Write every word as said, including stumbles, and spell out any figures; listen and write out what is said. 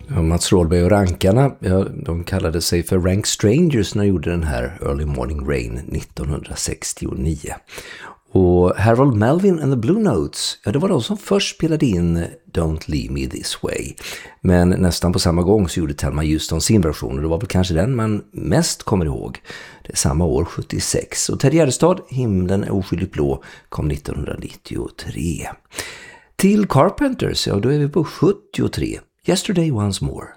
Ja, Mats Rådberg och Rankarna, ja, de kallade sig för Rank Strangers när de gjorde den här Early Morning Rain nittonhundrasextionio. Och Harold Melvin and the Blue Notes, ja, det var de som först spelade in Don't Leave Me This Way. Men nästan på samma gång så gjorde Thelma Houston sin version, och det var väl kanske den man mest kommer ihåg. Det är samma år, sjuttiosex. Och Ted Gärdestad, Himlen är oskyldigt blå, kom nittonhundranittiotre. Till Carpenters, ja, då är vi på sjuttiotre. Yesterday Once More.